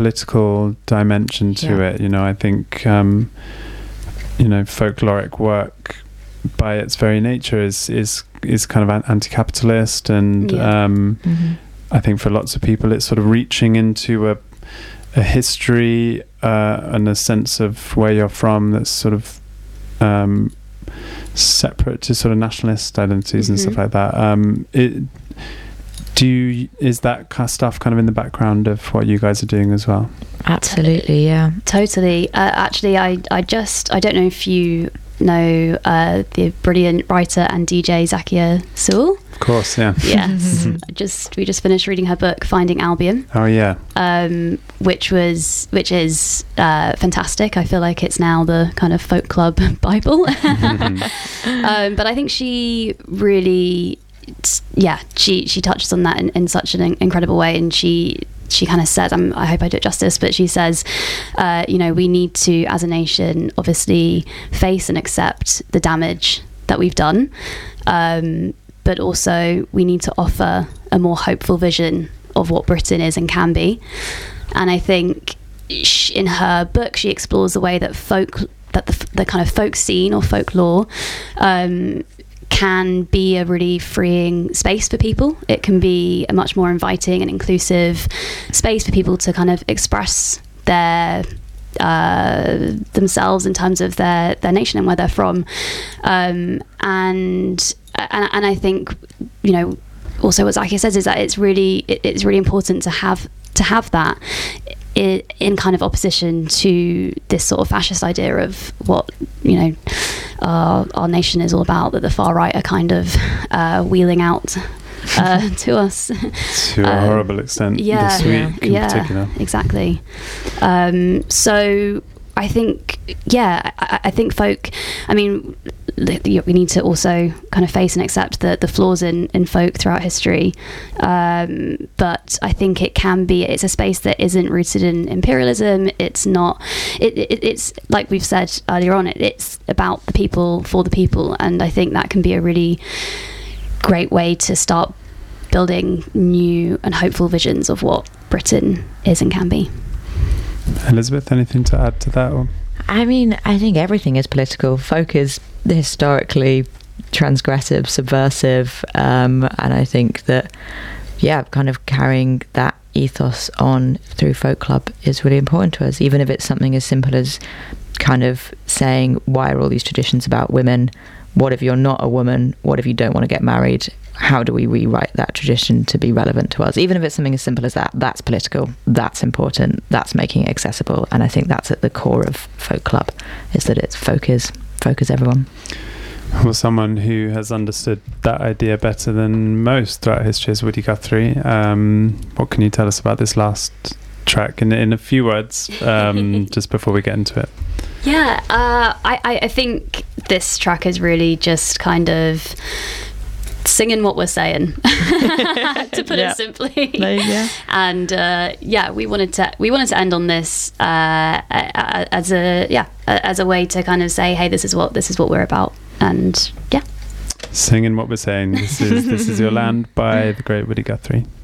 political dimension to it. You know, I think you know, folkloric work by its very nature is kind of anti-capitalist, and I think for lots of people it's sort of reaching into a history and a sense of where you're from that's sort of separate to sort of nationalist identities and stuff like that. Is that kind of stuff kind of in the background of what you guys are doing as well? Absolutely, yeah. Totally. Actually, I don't know if you know the brilliant writer and DJ Zakia Sewell. Of course, yeah. Yes. We just finished reading her book Finding Albion. Oh yeah. Which is fantastic. I feel like it's now the kind of folk club Bible. But I think she really, she touches on that in such an incredible way, and she kind of says, I hope I do it justice, but she says, you know, we need to, as a nation, obviously face and accept the damage that we've done, but also we need to offer a more hopeful vision of what Britain is and can be. And I think in her book she explores the way that the kind of folk scene or folklore can be a really freeing space for people. It can be a much more inviting and inclusive space for people to kind of express their themselves in terms of their nation and where they're from, and I think, you know, also what Zakia says is that it's really important to have that in kind of opposition to this sort of fascist idea of what, you know, our nation is all about, that the far right are kind of wheeling out to us to a horrible extent this week in particular. Exactly. So I think I think folk, I mean, we need to also kind of face and accept the flaws in folk throughout history, but I think it's a space that isn't rooted in imperialism. It's not, it's like we've said earlier on, it's about the people for the people, and I think that can be a really great way to start building new and hopeful visions of what Britain is and can be. Elizabeth, anything to add to that? Or? I mean, I think everything is political. Folk is historically transgressive, subversive, and I think that, kind of carrying that ethos on through Folk Club is really important to us, even if it's something as simple as kind of saying, why are all these traditions about women? What if you're not a woman? What if you don't want to get married? How do we rewrite that tradition to be relevant to us? Even if it's something as simple as that, that's political, that's important, that's making it accessible. And I think that's at the core of Folk Club, is that it's folk is everyone. Well, someone who has understood that idea better than most throughout history is Woody Guthrie. What can you tell us about this last track in a few words, just before we get into it? Yeah, I think this track is really just kind of singing what we're saying, to put it simply. And we wanted to end on this as a way to kind of say, hey, this is what we're about, and singing what we're saying. This is Your Land by the great Woody Guthrie.